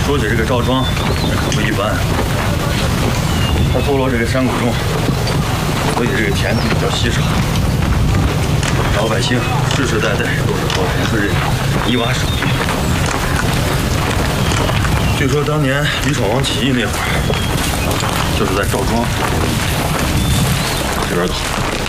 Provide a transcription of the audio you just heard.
说起这个赵庄，那可不一般。他坐落这个山谷中，所以这个田地比较稀少。老百姓世世代代都是靠田字认泥瓦手艺。据说当年李闯王起义那会儿，就是在赵庄这边搞的。